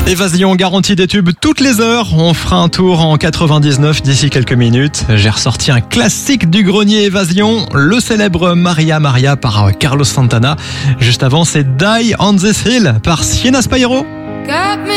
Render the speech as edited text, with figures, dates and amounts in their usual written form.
Évasion garantie des tubes toutes les heures. On fera un tour en 99 d'ici quelques minutes. J'ai ressorti un classique du grenier Évasion, le célèbre Maria Maria par Carlos Santana. Juste avant, c'est Die on This Hill par Sienna Spyro.